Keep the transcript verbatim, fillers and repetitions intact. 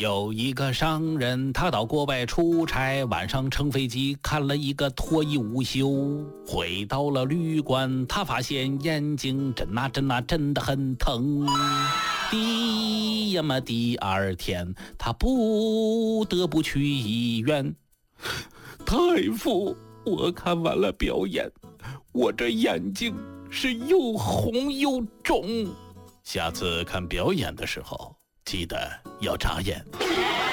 有一个商人，他到国外出差，晚上乘飞机看了一个脱衣舞秀，回到了旅馆，他发现眼睛真啊真啊真的很疼。第呀么第二天，他不得不去医院。 大夫，我看完了表演，我这眼睛是又红又肿。 下次看表演的时候，记得要眨眼。